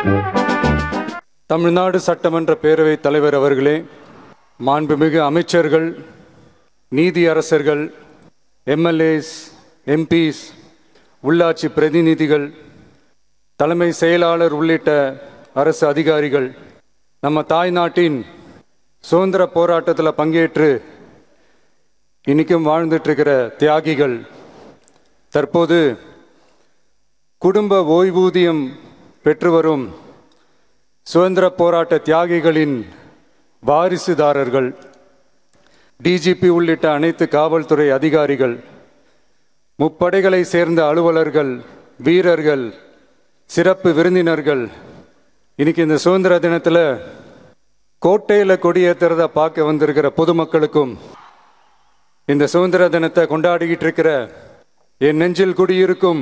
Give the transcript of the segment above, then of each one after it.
தமிழ்நாடு சட்டமன்ற பேரவைத் தலைவர் அவர்களே, மாண்புமிகு அமைச்சர்கள், நீதியரசர்கள், எம்எல்ஏஸ், எம்பிஸ், உள்ளாட்சி பிரதிநிதிகள், தலைமை செயலாளர் உள்ளிட்ட அரசு அதிகாரிகள், நம்ம தாய்நாட்டின் சுதந்திர போராட்டத்தில் பங்கேற்று இன்னைக்கும் வாழ்ந்துட்டு இருக்கிற தியாகிகள், தற்போது குடும்ப ஓய்வூதியம் பெற்று வரும் சுதந்திர போராட்ட தியாகிகளின் வாரிசுதாரர்கள், டிஜிபி உள்ளிட்ட அனைத்து காவல்துறை அதிகாரிகள், முப்படைகளை சேர்ந்த அலுவலர்கள், வீரர்கள், சிறப்பு விருந்தினர்கள், இன்னைக்கு இந்த சுதந்திர தினத்தில் கோட்டையில் கொடியேற்றுறத பார்க்க வந்திருக்கிற பொதுமக்களுக்கும், இந்த சுதந்திர தினத்தை கொண்டாடிக்கிட்டு இருக்கிற என் நெஞ்சில் குடியிருக்கும்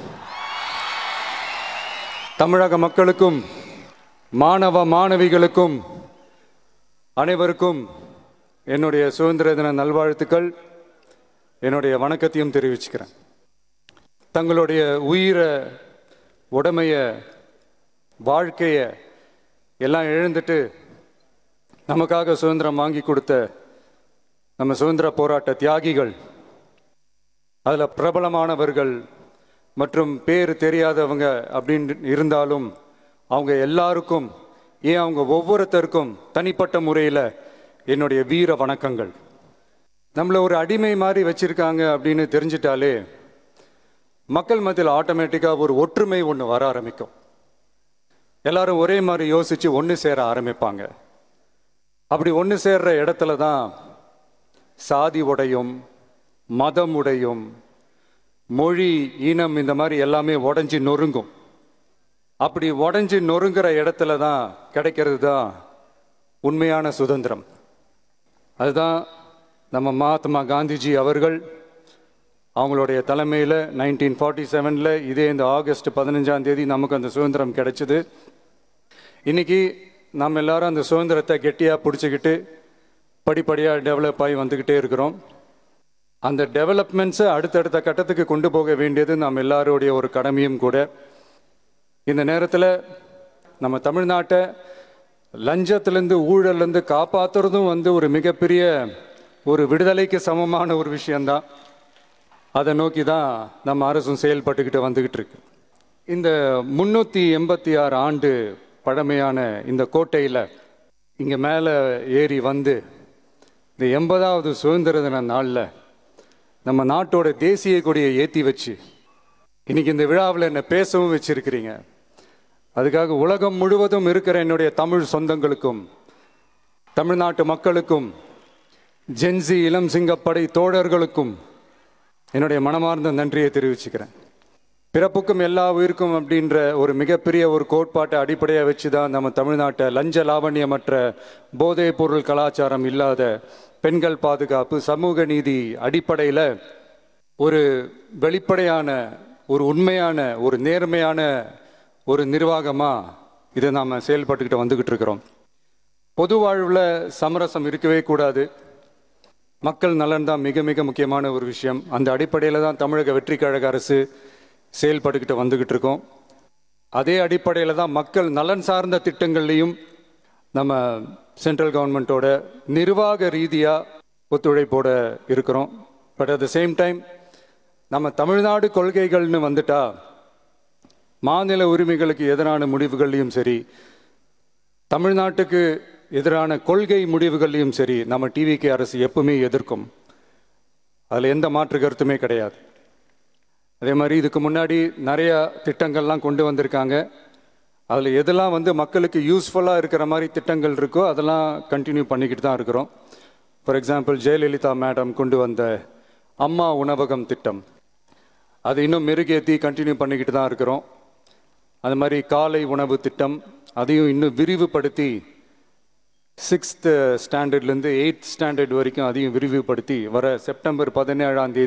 தமிழக மக்களுக்கும், மாணவ மாணவிகளுக்கும் அனைவருக்கும் என்னுடைய சுதந்திர தின நல்வாழ்த்துக்கள், என்னுடைய வணக்கத்தையும் தெரிவிச்சுக்கிறேன். தங்களுடைய உயிரை, உடமைய, வாழ்க்கையை எல்லாம் இழந்துட்டு நமக்காக சுதந்திரம் வாங்கி கொடுத்த நம்ம சுதந்திர போராட்ட தியாகிகள், அதில் பிரபலமானவர்கள் மற்றும் பேர் தெரியாதவங்க அப்படின்னு இருந்தாலும் அவங்க எல்லாருக்கும், ஏன் அவங்க ஒவ்வொருத்தருக்கும் தனிப்பட்ட முறையில் என்னுடைய வீர வணக்கங்கள். நம்மளை ஒரு அடிமை மாதிரி வச்சிருக்காங்க அப்படின்னு தெரிஞ்சிட்டாலே மக்கள் மத்தியில் ஆட்டோமேட்டிக்காக ஒரு ஒற்றுமை ஒன்று வர ஆரம்பிக்கும். எல்லாரும் ஒரே மாதிரி யோசித்து ஒன்று சேர ஆரம்பிப்பாங்க. அப்படி ஒன்று சேர்ற இடத்துல தான் சாதி உடையும், மதம் உடையும், மொழி, இனம், இந்த மாதிரி எல்லாமே உடஞ்சி நொறுங்கும். அப்படி உடஞ்சி நொறுங்குற இடத்துல தான் கிடைக்கிறது தான் உண்மையான சுதந்திரம். அதுதான் நம்ம மகாத்மா காந்திஜி அவர்கள் அவங்களுடைய தலைமையில் 1947 இதே இந்த ஆகஸ்ட் 15 நமக்கு அந்த சுதந்திரம் கிடைச்சிது. இன்னைக்கு நம்ம எல்லாரும் அந்த சுதந்திரத்தை கெட்டியாக பிடிச்சிக்கிட்டு படிப்படியாக டெவலப் ஆகி வந்துக்கிட்டே இருக்கிறோம். அந்த டெவலப்மெண்ட்ஸை அடுத்தடுத்த கட்டத்துக்கு கொண்டு போக வேண்டியது நம்ம எல்லாருடைய ஒரு கடமையும் கூட. இந்த நேரத்தில் நம்ம தமிழ்நாட்டை லஞ்சத்திலேருந்து, ஊழல்லேருந்து காப்பாற்றுறதும் ஒரு மிகப்பெரிய ஒரு விடுதலைக்கு சமமான ஒரு விஷயந்தான். அதை நோக்கி தான் நம்ம அரசும் செயல்பட்டுக்கிட்டு வந்துக்கிட்டு இருக்கு. இந்த 386 ஆண்டு பழமையான இந்த கோட்டையில் இங்கே மேலே ஏறி வந்து இந்த 80வது சுதந்திர தின நாளில் நம்ம நாட்டோட தேசிய கொடியை ஏற்றி வச்சு இன்னைக்கு இந்த விழாவில் என்னை பேசவும் வச்சிருக்கிறீங்க. அதுக்காக உலகம் முழுவதும் இருக்கிற என்னுடைய தமிழ் சொந்தங்களுக்கும், தமிழ்நாட்டு மக்களுக்கும், ஜென்சி இளம் சிங்கப்படை தோழர்களுக்கும் என்னுடைய மனமார்ந்த நன்றியை தெரிவிச்சுக்கிறேன். பிறப்புக்கும் எல்லா உயிருக்கும் அப்படின்ற ஒரு மிகப்பெரிய ஒரு கோட்பாட்டை அடிப்படையாக வச்சு தான் நம்ம தமிழ்நாட்டை லஞ்ச லாவண்யமற்ற, போதைப் பொருள் கலாச்சாரம் இல்லாத, பெண்கள் பாதுகாப்பு, சமூக நீதி அடிப்படையில் ஒரு வெளிப்படையான, ஒரு உண்மையான, ஒரு நேர்மையான ஒரு நிர்வாகமாக இதை நாம் செயல்பட்டுக்கிட்டு வந்துக்கிட்டு இருக்கிறோம். பொது வாழ்வில் சமரசம் இருக்கவே கூடாது. மக்கள் நலன் தான் மிக மிக முக்கியமான ஒரு விஷயம். அந்த அடிப்படையில் தான் தமிழக வெற்றி கழக அரசு செயல்பட்டுக்கிட்டு வந்துக்கிட்டு இருக்கோம். அதே அடிப்படையில் தான் மக்கள் நலன் சார்ந்த திட்டங்கள்லையும் நம்ம சென்ட்ரல் கவர்மெண்ட்டோட நிர்வாக ரீதியாக ஒத்துழைப்போட இருக்கிறோம். But at the same time நம்ம தமிழ்நாடு கொள்கைகள்னு வந்துட்டா மாநில உரிமைகளுக்கு எதிரான முடிவுகள்லையும் சரி, தமிழ்நாட்டுக்கு எதிரான கொள்கை முடிவுகள்லையும் சரி, நம்ம டிவிகே அரசு எப்பவுமே எதிர்க்கும். அதில் எந்த மாற்று கருத்துமே கிடையாது. அதே மாதிரி இதுக்கு முன்னாடி நிறையா திட்டங்கள்லாம் கொண்டு வந்திருக்காங்க. அதில் எதெல்லாம் மக்களுக்கு யூஸ்ஃபுல்லாக இருக்கிற மாதிரி திட்டங்கள் இருக்கோ அதெல்லாம் கண்டினியூ பண்ணிக்கிட்டு தான் இருக்கிறோம். ஃபார் எக்ஸாம்பிள், ஜெயலலிதா மேடம் கொண்டு வந்த அம்மா உணவகம் திட்டம், அது இன்னும் மெருகேற்றி கண்டினியூ பண்ணிக்கிட்டு தான் இருக்கிறோம். அது மாதிரி காலை உணவு திட்டம், அதையும் இன்னும் விரிவுபடுத்தி 6th ஸ்டாண்டர்ட்லேருந்து 8th ஸ்டாண்டர்ட் வரைக்கும் அதையும் விரிவுபடுத்தி வர செப்டம்பர் 17